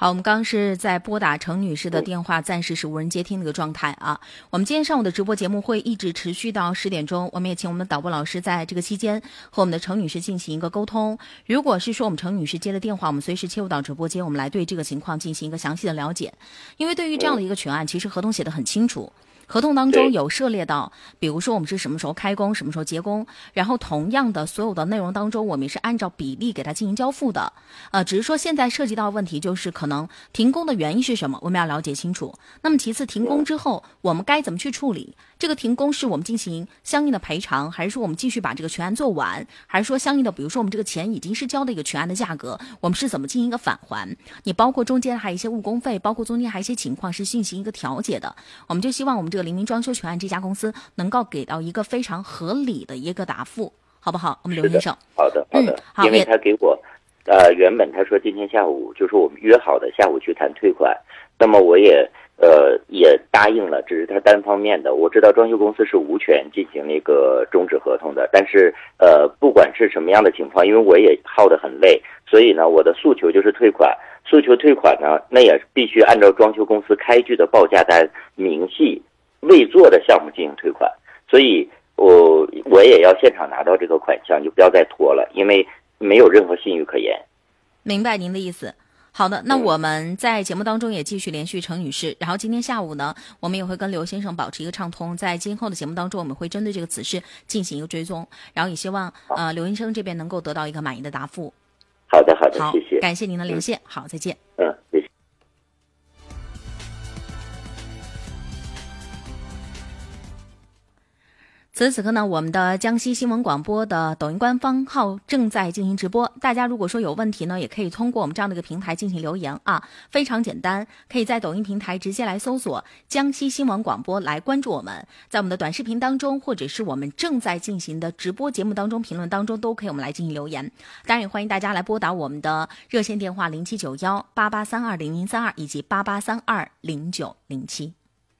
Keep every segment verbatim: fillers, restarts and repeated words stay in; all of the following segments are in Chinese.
好，我们刚刚是在拨打程女士的电话，暂时是无人接听的一个状态啊。我们今天上午的直播节目会一直持续到十点钟，我们也请我们的导播老师在这个期间和我们的程女士进行一个沟通。如果是说我们程女士接了电话，我们随时切入到直播间，我们来对这个情况进行一个详细的了解。因为对于这样的一个群案，其实合同写得很清楚。合同当中有涉猎到，比如说我们是什么时候开工，什么时候结工，然后同样的所有的内容当中，我们也是按照比例给它进行交付的。呃，只是说现在涉及到的问题就是可能停工的原因是什么，我们要了解清楚。那么其次，停工之后我们该怎么去处理？这个停工是我们进行相应的赔偿，还是说我们继续把这个全案做完，还是说相应的，比如说我们这个钱已经是交的一个全案的价格，我们是怎么进行一个返还？你包括中间还有一些误工费，包括中间还有一些情况是进行一个调解的。我们就希望我们这个黎明装修全案这家公司能够给到一个非常合理的一个答复，好不好？我们刘先生。 好的，好的， 嗯、好， 因为他给我，呃，原本他说今天下午就是我们约好的下午去谈退款，那么我也呃也答应了，只是他单方面的。我知道装修公司是无权进行那个终止合同的，但是呃不管是什么样的情况，因为我也耗得很累，所以呢我的诉求就是退款。诉求退款呢，那也必须按照装修公司开具的报价单明细未做的项目进行退款，所以我我也要现场拿到这个款项，就不要再拖了，因为没有任何信誉可言。 明白您的意思。好的，那我们在节目当中也继续连续程女士，然后今天下午呢，我们也会跟刘先生保持一个畅通，在今后的节目当中，我们会针对这个此事进行一个追踪，然后也希望呃刘医生这边能够得到一个满意的答复。 好的，好的， 好， 谢谢， 感谢您的连线，嗯、好，再见。 嗯，谢谢。 此时此刻呢，我们的江西新闻广播的抖音官方号正在进行直播，大家如果说有问题呢，也可以通过我们这样的一个平台进行留言啊，非常简单，可以在抖音平台直接来搜索江西新闻广播来关注我们，在我们的短视频当中，或者是我们正在进行的直播节目当中评论当中，都可以我们来进行留言。当然也欢迎大家来拨打我们的热线电话零七九幺八八三二零零三二以及八八三二零九零七。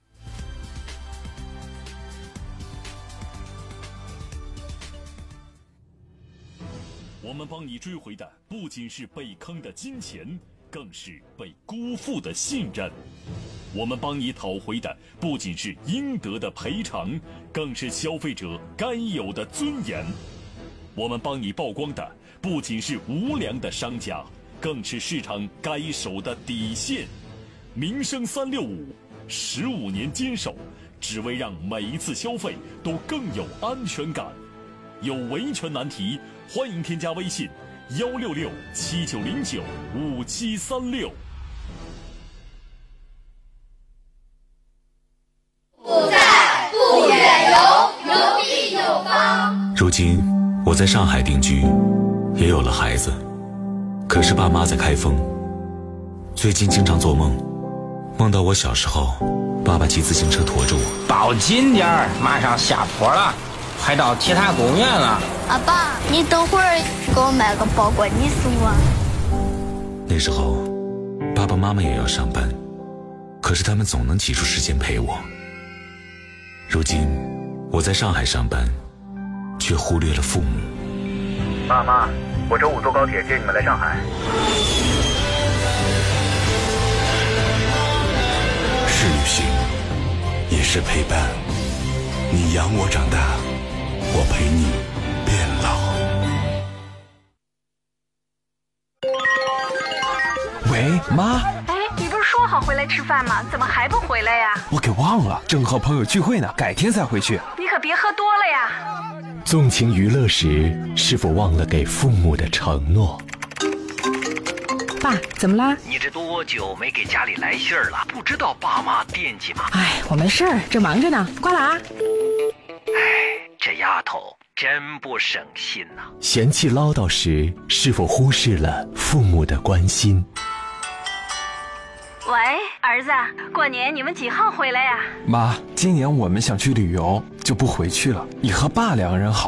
我们帮你追回的不仅是被坑的金钱，更是被辜负的信任。我们帮你讨回的不仅是应得的赔偿，更是消费者该有的尊严。我们帮你曝光的不仅是无良的商家，更是市场该守的底线。民生三六五，十五年坚守，只为让每一次消费都更有安全感。有维权难题，欢迎添加微信幺六六七九零九五七三六。 不在不远游，有地有方。 如今我在上海定居，也有了孩子，可是爸妈在开封。最近经常做梦，梦到我小时候，爸爸骑自行车驮着我。 抱紧点儿，马上下坡了。快到铁塔公园了。 阿爸，你等会儿给我买个包裹，你送我。 那时候爸爸妈妈也要上班，可是他们总能挤出时间陪我。如今我在上海上班，却忽略了父母。 爸妈，我周五坐高铁接你们来上海。 是旅行，也是陪伴。你养我长大，我陪你变老。 喂，妈。 哎，你不是说好回来吃饭吗？怎么还不回来呀？ 我给忘了，正和朋友聚会呢，改天再回去。 你可别喝多了呀。 纵情娱乐时，是否忘了给父母的承诺？ 爸，怎么啦？ 你这多久没给家里来信儿了？不知道爸妈惦记吗？ 哎，我没事儿，正忙着呢，挂了啊。 哎，这丫头真不省心呐、啊。 嫌弃唠叨时，是否忽视了父母的关心？ 喂，儿子，过年你们几号回来呀？ 妈，今年我们想去旅游，就不回去了。你和爸两个人好。